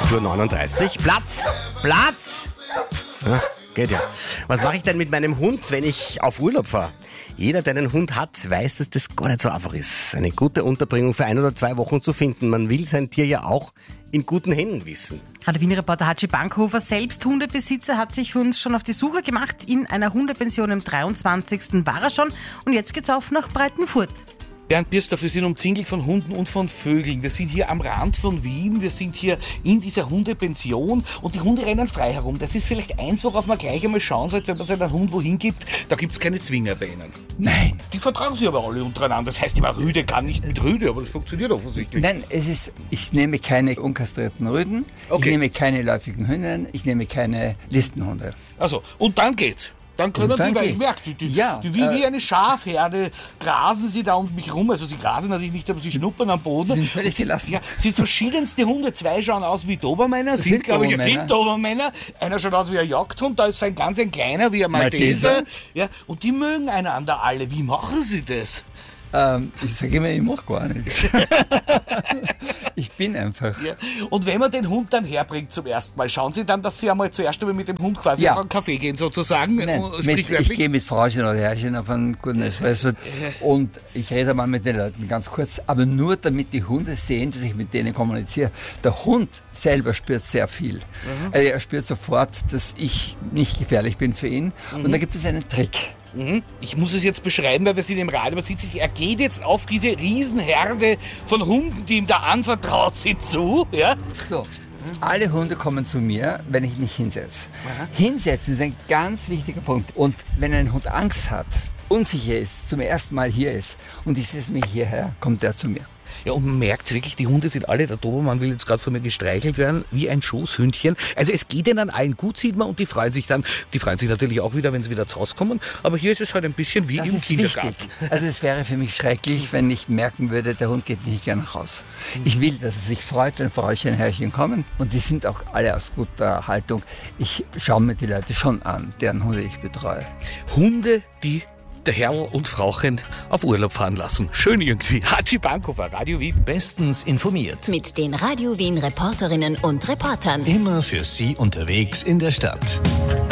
6:39 Uhr. Platz! Ja, geht ja. Was mache ich denn mit meinem Hund, wenn ich auf Urlaub fahre? Jeder, der einen Hund hat, weiß, dass das gar nicht so einfach ist, eine gute Unterbringung für 1 oder 2 Wochen zu finden. Man will sein Tier ja auch in guten Händen wissen. Radio-Wien-Reporter Hatschi Bankhofer, selbst Hundebesitzer, hat sich für uns schon auf die Suche gemacht. In einer Hundepension im 23. war er schon und jetzt geht's auf nach Breitenfurt. Bernd Birsdorf, wir sind umzingelt von Hunden und von Vögeln. Wir sind hier am Rand von Wien, wir sind hier in dieser Hundepension und die Hunde rennen frei herum. Das ist vielleicht eins, worauf man gleich einmal schauen sollte, wenn man seinen Hund wohin gibt. Da gibt es keine Zwinger bei ihnen. Nein. Die vertragen sich aber alle untereinander. Das heißt immer, Rüde kann nicht mit Rüde, aber das funktioniert offensichtlich. Nein, ich nehme keine unkastrierten Rüden, Okay. Ich nehme keine läufigen Hühner, ich nehme keine Listenhunde. Also, und dann geht's. Dann können Und dann die, weil ich geht's. merke, die Ja, wie eine Schafherde grasen sie da um mich rum. Also sie grasen natürlich nicht, aber sie schnuppern am Boden. Sie sind völlig gelassen. Ja, sind verschiedenste Hunde. 2 schauen aus wie Dobermänner, sind glaube ich Dobermänner. sind Dobermänner. Einer schaut aus wie ein Jagdhund, da ist so ein ganz ein kleiner wie ein Malteser. Malteser. Ja, und die mögen einander alle. Wie machen sie das? Ich sage immer, ich mache gar nichts. Ich bin einfach. Ja. Und wenn man den Hund dann herbringt zum ersten Mal, schauen Sie dann, dass Sie einmal zuerst einmal mit dem Hund quasi Ja. auf einen Kaffee gehen sozusagen? Nein, ich gehe mit Frauchen oder Herrchen auf einen guten Espresso und ich rede mal mit den Leuten ganz kurz, aber nur damit die Hunde sehen, dass ich mit denen kommuniziere. Der Hund selber spürt sehr viel. Also er spürt sofort, dass ich nicht gefährlich bin für ihn und da gibt es einen Trick. Ich muss es jetzt beschreiben, weil wir sind im Radio, man sieht sich, er geht jetzt auf diese Riesenherde von Hunden, die ihm da anvertraut sind, zu. Ja? So, alle Hunde kommen zu mir, wenn ich mich hinsetze. Hinsetzen ist ein ganz wichtiger Punkt. Und wenn ein Hund Angst hat, unsicher ist, zum ersten Mal hier ist und ich setze mich hierher, kommt er zu mir. Ja, und man merkt wirklich, die Hunde sind alle, der Dobermann will jetzt gerade von mir gestreichelt werden, wie ein Schoßhündchen. Also es geht ihnen allen gut, sieht man, und die freuen sich dann. Die freuen sich natürlich auch wieder, wenn sie wieder zu Hause kommen. Aber hier ist es halt ein bisschen wie Das im ist Kindergarten. wichtig. Also es wäre für mich schrecklich, wenn ich merken würde, der Hund geht nicht gerne nach Hause. Ich will, dass er sich freut, wenn Frauchen und Herrchen kommen. Und die sind auch alle aus guter Haltung. Ich schaue mir die Leute schon an, deren Hunde ich betreue. Hunde, die der Herrl und Frauchen auf Urlaub fahren lassen. Schön irgendwie. Hatschi Bankhofer, Radio Wien. Bestens informiert. Mit den Radio Wien Reporterinnen und Reportern. Immer für Sie unterwegs in der Stadt.